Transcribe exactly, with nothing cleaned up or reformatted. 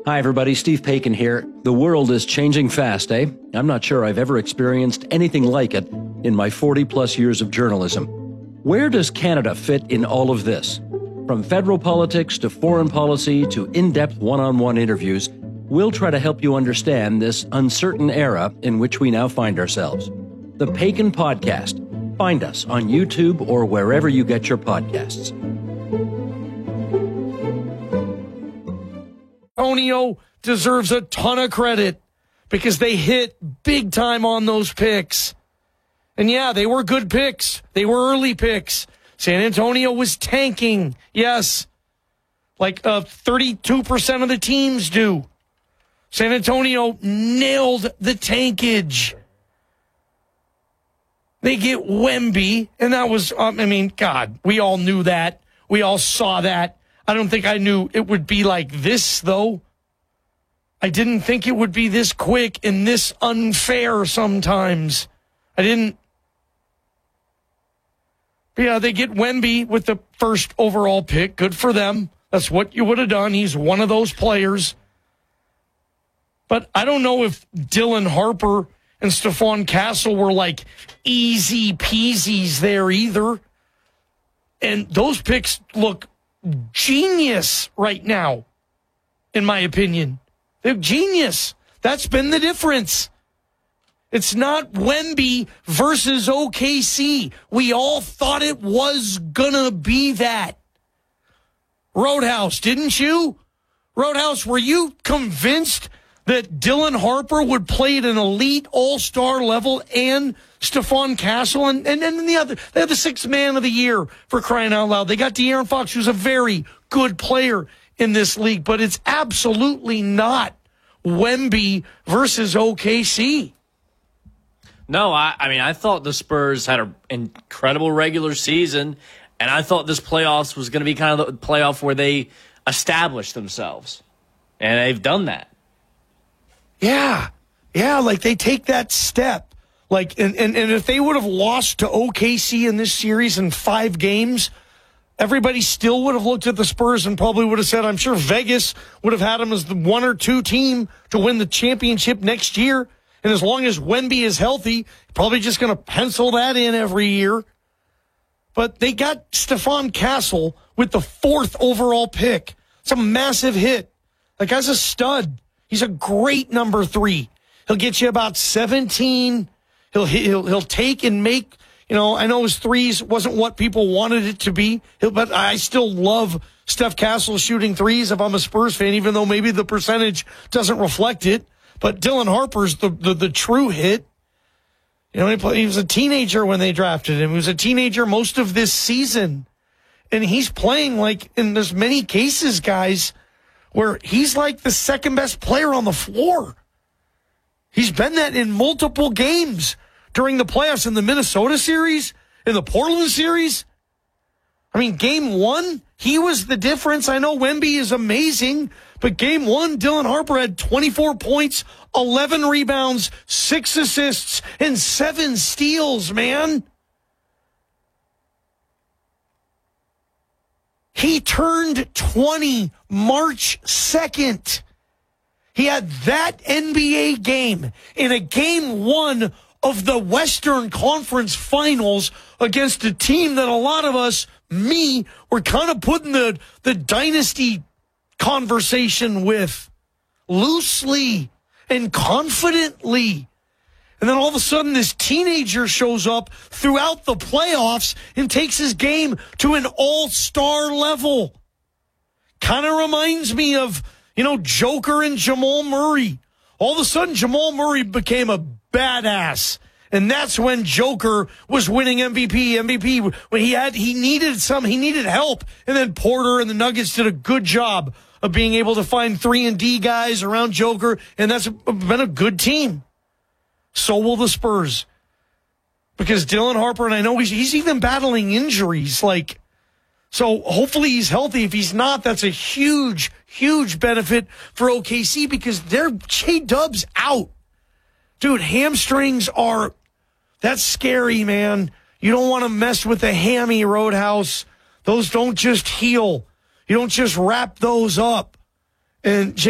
Hi, everybody. Steve Paikin here. The world is changing fast, eh? I'm not sure I've ever experienced anything like it in my forty-plus years of journalism. Where does Canada fit in all of this? From federal politics to foreign policy to in-depth one-on-one interviews, we'll try to help you understand this uncertain era in which we now find ourselves. The Paikin Podcast. Find us on YouTube or wherever you get your podcasts. Antonio deserves a ton of credit because they hit big time on those picks. And yeah, they were good picks. They were early picks. San Antonio was tanking. Yes. Like uh, thirty-two percent of the teams do. San Antonio nailed the tankage. They get Wemby, and that was, um, I mean, God, we all knew that. We all saw that. I don't think I knew it would be like this, though. I didn't think it would be this quick and this unfair sometimes. I didn't. But yeah, they get Wemby with the first overall pick. Good for them. That's what you would have done. He's one of those players. But I don't know if Dylan Harper and Stephon Castle were like easy peasies there either. And those picks look genius right now, in my opinion. They're genius. That's been the difference. It's not Wemby versus O K C. We all thought it was gonna be that. Roadhouse, didn't you? Roadhouse, were you convinced that Dylan Harper would play at an elite all-star level and Stephon Castle and, and, and the other, they had the sixth man of the year for crying out loud. They got De'Aaron Fox, who's a very good player in this league, but it's absolutely not Wemby versus O K C. No, I, I mean, I thought the Spurs had an incredible regular season, and I thought this playoffs was going to be kind of the playoff where they established themselves, and they've done that. Yeah, yeah, like they take that step. Like, and, and, and if they would have lost to O K C in this series in five games, everybody still would have looked at the Spurs and probably would have said, I'm sure Vegas would have had them as the one or two team to win the championship next year. And as long as Wemby is healthy, probably just going to pencil that in every year. But they got Stephon Castle with the fourth overall pick. It's a massive hit. That guy's a stud. He's a great number three. He'll get you about seventeen. He'll he'll he'll take and make. You know, I know his threes wasn't what people wanted it to be, but I still love Steph Castle shooting threes if I'm a Spurs fan, even though maybe the percentage doesn't reflect it. But Dylan Harper's the the, the true hit. You know, he, play, he was a teenager when they drafted him. He was a teenager most of this season, and he's playing like in there's many cases, guys, where he's like the second best player on the floor. He's been that in multiple games during the playoffs, in the Minnesota series, in the Portland series. I mean, game one, he was the difference. I know Wemby is amazing, but game one, Dylan Harper had twenty-four points, eleven rebounds, six assists, and seven steals, man. He turned twenty March second. He had that N B A game in a game one of the Western Conference Finals against a team that a lot of us, me, were kind of putting the, the dynasty conversation with loosely and confidently. And then all of a sudden this teenager shows up throughout the playoffs and takes his game to an all-star level. Kind of reminds me of, you know, Joker and Jamal Murray. All of a sudden Jamal Murray became a badass. And that's when Joker was winning M V P. M V P when he had he needed some he needed help. And then Porter and the Nuggets did a good job of being able to find three and D guys around Joker, and that's been a good team. So will the Spurs. Because Dylan Harper, and I know he's he's even battling injuries, like so hopefully he's healthy. If he's not, that's a huge, huge benefit for O K C because they're J-Dub's out. Dude, hamstrings are, that's scary, man. You don't want to mess with the hammy, Roadhouse. Those don't just heal. You don't just wrap those up. And